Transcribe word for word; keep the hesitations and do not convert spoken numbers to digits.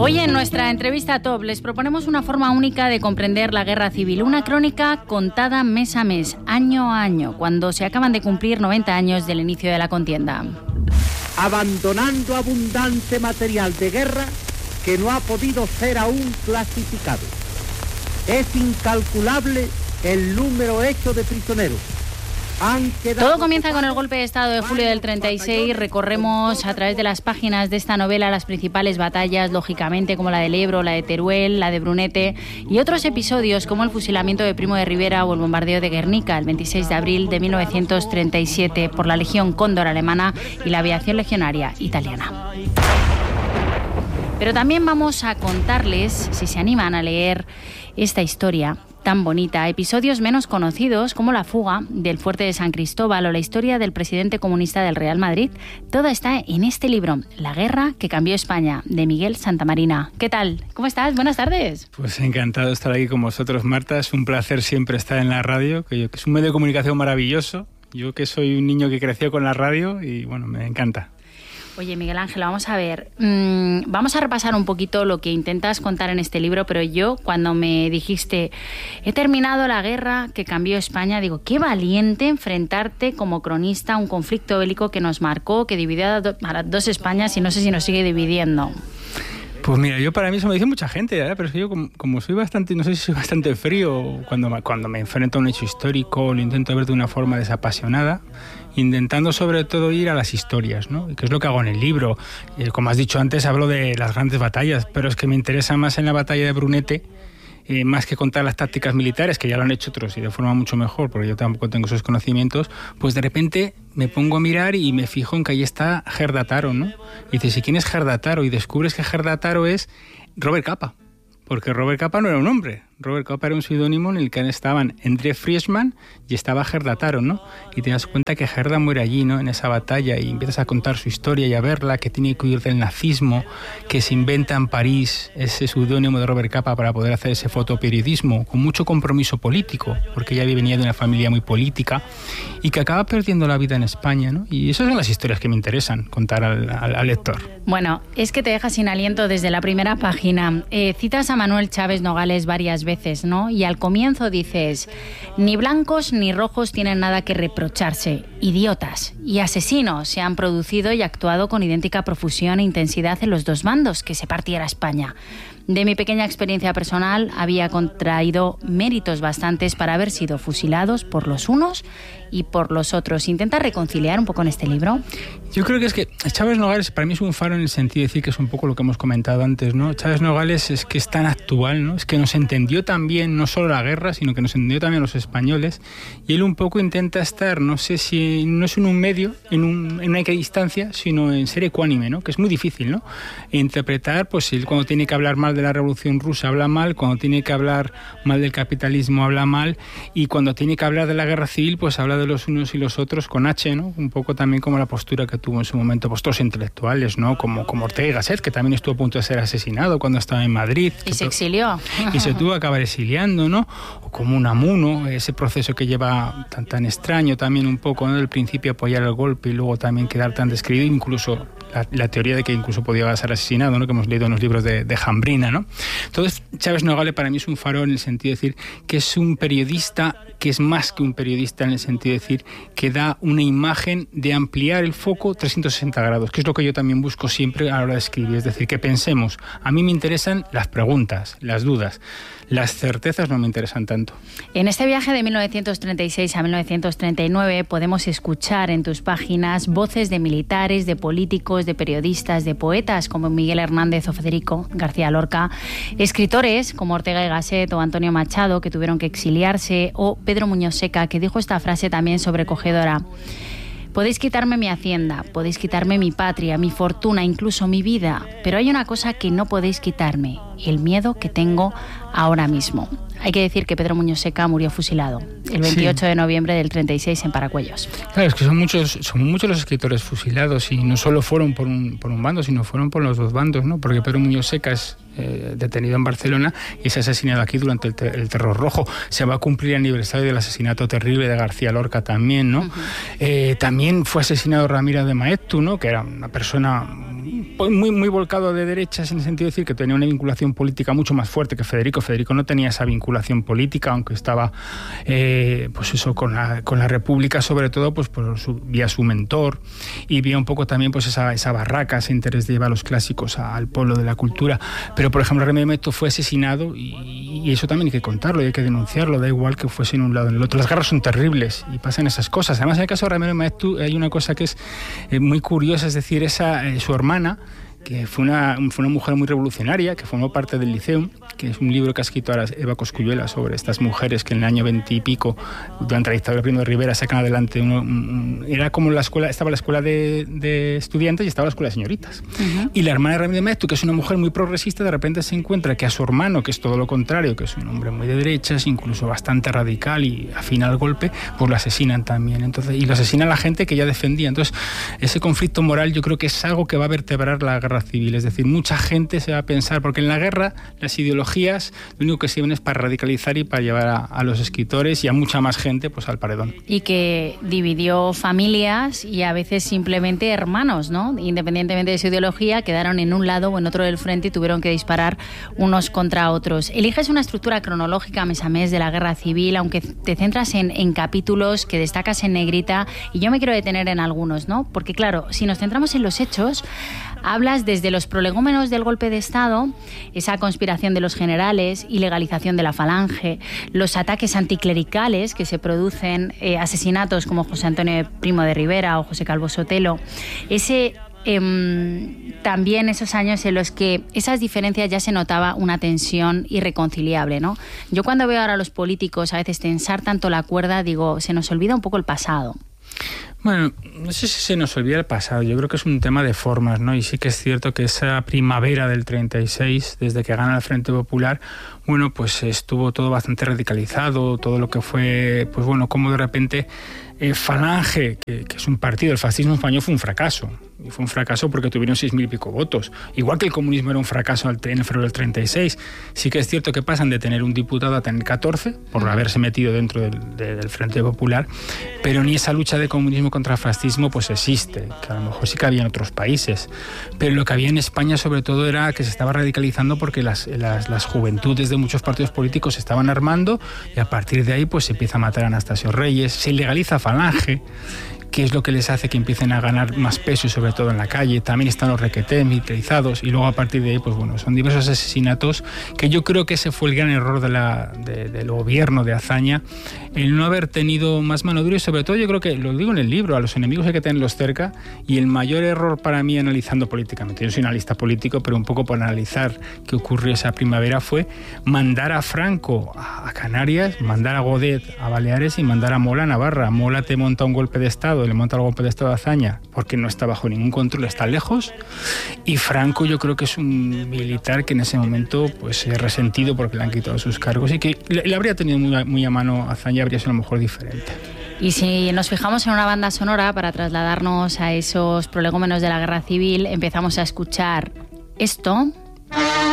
Hoy en nuestra entrevista top les proponemos una forma única de comprender la guerra civil, una crónica contada mes a mes, año a año, cuando se acaban de cumplir noventa años del inicio de la contienda. Abandonando abundante material de guerra que no ha podido ser aún clasificado. Es incalculable el número hecho de prisioneros. Todo comienza con el golpe de Estado de julio del treinta y seis. Recorremos a través de las páginas de esta novela las principales batallas, lógicamente, como la del Ebro, la de Teruel, la de Brunete, y otros episodios como el fusilamiento de Primo de Rivera o el bombardeo de Guernica el veintiséis de abril de mil novecientos treinta y siete por la Legión Cóndor alemana y la aviación legionaria italiana. Pero también vamos a contarles, si se animan a leer esta historia tan bonita, episodios menos conocidos como la fuga del fuerte de San Cristóbal o la historia del presidente comunista del Real Madrid. Todo está en este libro, La guerra que cambió España, de Miguel Santamarina. ¿Qué tal? ¿Cómo estás? Buenas tardes. Pues encantado de estar aquí con vosotros, Marta. Es un placer siempre estar en la radio, que, yo, que es un medio de comunicación maravilloso. Yo que soy un niño que creció con la radio y bueno, me encanta. Oye, Miguel Ángel, vamos a ver, mmm, vamos a repasar un poquito lo que intentas contar en este libro, pero yo cuando me dijiste, he terminado la guerra que cambió España, digo, qué valiente enfrentarte como cronista a un conflicto bélico que nos marcó, que dividió a, do- a las dos Españas y no sé si nos sigue dividiendo. Pues mira, yo para mí eso me dice mucha gente, ¿eh? Pero es que yo como, como soy bastante, no sé si soy bastante frío, cuando, cuando me enfrento a un hecho histórico lo intento ver de una forma desapasionada, intentando sobre todo ir a las historias, ¿no? Que es lo que hago en el libro. Eh, como has dicho antes, hablo de las grandes batallas, pero es que me interesa más en la batalla de Brunete, Eh, más que contar las tácticas militares, que ya lo han hecho otros y de forma mucho mejor, porque yo tampoco tengo esos conocimientos, pues de repente me pongo a mirar y me fijo en que ahí está Gerda Taro, ¿no? Y dices, ¿y quién es Gerda Taro? Y descubres que Gerda Taro es Robert Capa, porque Robert Capa no era un hombre. Robert Capa era un seudónimo en el que estaban André Friesman y estaba Gerda Taro, ¿no? Y te das cuenta que Gerda muere allí, ¿no? En esa batalla, y empiezas a contar su historia y a verla, que tiene que huir del nazismo, que se inventa en París ese seudónimo de Robert Capa para poder hacer ese fotoperiodismo con mucho compromiso político, porque ella venía de una familia muy política, y que acaba perdiendo la vida en España, ¿no? Y esas son las historias que me interesan contar al, al, al lector. Bueno, es que te dejas sin aliento desde la primera página. Eh, citas a Manuel Chávez Nogales varias veces, ¿no? Y al comienzo dices, ni blancos ni rojos tienen nada que reprocharse, idiotas y asesinos se han producido y actuado con idéntica profusión e intensidad en los dos bandos, que se partiera España. De mi pequeña experiencia personal había contraído méritos bastantes para haber sido fusilados por los unos y por los otros. ¿Intenta reconciliar un poco en este libro? Yo creo que es que Chávez Nogales para mí es un faro en el sentido de decir que es un poco lo que hemos comentado antes, ¿no? Chávez Nogales es que es tan actual, ¿no? Es que nos entendió también no solo la guerra, sino que nos entendió también a los españoles, y él un poco intenta estar, no sé si no es en un medio, en, un, en una equidistancia, sino en ser ecuánime, ¿no? Que es muy difícil, ¿no? E interpretar, pues él cuando tiene que hablar mal de la Revolución Rusa habla mal, cuando tiene que hablar mal del capitalismo habla mal, y cuando tiene que hablar de la guerra civil pues habla de los unos y los otros con H, ¿no? Un poco también como la postura que tuvo en su momento pues todos intelectuales, ¿no? Como, como Ortega y Gasset, que también estuvo a punto de ser asesinado cuando estaba en Madrid. Y se exilió. Y se tuvo que acabar exiliando, ¿no? O como Unamuno, ese proceso que lleva tan, tan extraño también un poco, ¿no? Del principio apoyar el golpe y luego también quedar tan descreído, incluso la, la teoría de que incluso podía ser asesinado, ¿no? Que hemos leído en los libros de, de Jambrina, ¿no? Entonces, Chávez Nogales para mí es un faro en el sentido de decir que es un periodista que es más que un periodista, en el sentido de decir que da una imagen de ampliar el foco trescientos sesenta grados, que es lo que yo también busco siempre a la hora de escribir, es decir, que pensemos. A mí me interesan las preguntas, las dudas. Las certezas no me interesan tanto. En este viaje de mil novecientos treinta y seis a mil novecientos treinta y nueve podemos escuchar en tus páginas voces de militares, de políticos, de periodistas, de poetas como Miguel Hernández o Federico García Lorca, escritores como Ortega y Gasset o Antonio Machado, que tuvieron que exiliarse, o Pedro Muñoz Seca, que dijo esta frase también sobrecogedora: podéis quitarme mi hacienda, podéis quitarme mi patria, mi fortuna, incluso mi vida, pero hay una cosa que no podéis quitarme, el miedo que tengo ahora mismo. Hay que decir que Pedro Muñoz Seca murió fusilado el veintiocho sí. de noviembre del treinta y seis en Paracuellos. Claro, es que son muchos, son muchos los escritores fusilados, y no solo fueron por un, por un bando, sino fueron por los dos bandos, ¿no? Porque Pedro Muñoz Seca es, eh, detenido en Barcelona y es asesinado aquí durante el, te- el terror rojo. Se va a cumplir el aniversario del asesinato terrible de García Lorca también, ¿no? Uh-huh. Eh, también fue asesinado Ramírez de Maeztu, ¿no? Que era una persona muy, muy volcado de derechas, en el sentido de decir que tenía una vinculación política mucho más fuerte que Federico. Federico no tenía esa vinculación política, aunque estaba eh, pues eso, con la, con la República, sobre todo pues por su, vía su mentor, y vía un poco también pues esa, esa barraca, ese interés de llevar a los clásicos a, al pueblo de la cultura. Pero por ejemplo Remedios Maeztu fue asesinado y, y eso también hay que contarlo y hay que denunciarlo, da igual que fuese en un lado o en el otro. Las guerras son terribles y pasan esas cosas. Además, en el caso de Remedios Maeztu hay una cosa que es eh, muy curiosa, es decir, esa, eh, su hermana, que fue una, fue una mujer muy revolucionaria, que formó parte del Liceo, que es un libro que ha escrito ahora Eva Cosculluela sobre estas mujeres que en el año veinte y pico, durante la dictadura de Primo de Rivera, sacan adelante uno, un, era como la escuela, estaba la escuela de, de estudiantes y estaba la escuela de señoritas. Uh-huh. Y la hermana de Remedios Maeztu, que es una mujer muy progresista, de repente se encuentra que a su hermano, que es todo lo contrario, que es un hombre muy de derechas, incluso bastante radical y afín al golpe, pues lo asesinan también. Entonces, y lo asesinan la gente que ya defendía. Entonces, ese conflicto moral yo creo que es algo que va a vertebrar la guerra civil. Es decir, mucha gente se va a pensar, porque en la guerra las ideologías lo único que sirven es para radicalizar y para llevar a, a los escritores y a mucha más gente pues al paredón. Y que dividió familias y a veces simplemente hermanos, ¿no? Independientemente de su ideología, quedaron en un lado o en otro del frente y tuvieron que disparar unos contra otros. Eliges una estructura cronológica mes a mes de la guerra civil, aunque te centras en, en capítulos que destacas en negrita, y yo me quiero detener en algunos, ¿no? Porque claro, si nos centramos en los hechos, hablas desde los prolegómenos del golpe de Estado, esa conspiración de los generales, ilegalización de la falange, los ataques anticlericales que se producen, eh, asesinatos como José Antonio Primo de Rivera o José Calvo Sotelo, ese... Eh, también esos años en los que esas diferencias ya se notaba una tensión irreconciliable, ¿no? Yo cuando veo ahora a los políticos a veces tensar tanto la cuerda, digo, se nos olvida un poco el pasado. Bueno, no sé si se nos olvida el pasado, yo creo que es un tema de formas, ¿no? Y sí que es cierto que esa primavera del treinta y seis, desde que gana el Frente Popular, bueno, pues estuvo todo bastante radicalizado, todo lo que fue, pues bueno, como de repente eh, Falange, que, que es un partido, el fascismo español fue un fracaso. Y fue un fracaso porque tuvieron seis mil y pico votos. Igual que el comunismo era un fracaso en el febrero del treinta y seis. Sí que es cierto que pasan de tener un diputado a tener catorce, por haberse metido dentro del, de, del Frente Popular, pero ni esa lucha de comunismo contra el fascismo pues existe, que a lo mejor sí que había en otros países. Pero lo que había en España sobre todo era que se estaba radicalizando porque las, las, las juventudes de muchos partidos políticos se estaban armando y a partir de ahí pues se empieza a matar a Anastasio Reyes, se ilegaliza Falange, que es lo que les hace que empiecen a ganar más peso y sobre todo en la calle. También están los requetés militarizados y luego a partir de ahí, pues bueno, son diversos asesinatos que yo creo que ese fue el gran error de la, de, del gobierno de Azaña, el no haber tenido más mano dura y sobre todo yo creo que, lo digo en el libro, a los enemigos hay que tenerlos cerca y el mayor error para mí analizando políticamente, yo soy analista político, pero un poco por analizar qué ocurrió esa primavera fue mandar a Franco a Canarias, mandar a Godet a Baleares y mandar a Mola a Navarra. Mola te monta un golpe de Estado, le monta el golpe de Estado a Azaña porque no está bajo ningún control, está lejos, y Franco yo creo que es un militar que en ese momento pues es resentido porque le han quitado sus cargos y que le, le habría tenido muy, muy a mano a Azaña, habría sido a lo mejor diferente. Y si nos fijamos en una banda sonora para trasladarnos a esos prolegómenos de la guerra civil, empezamos a escuchar esto.